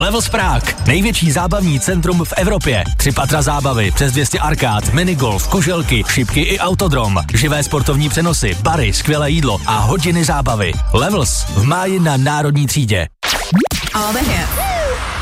Levels Prague, největší zábavní centrum v Evropě. 3 patra zábavy, přes 200 arkád, minigolf, koželky, šipky i autodrom, živé sportovní přenosy, bary, skvělé jídlo a hodiny zábavy. Levels v máji na Národní třídě. All the hits.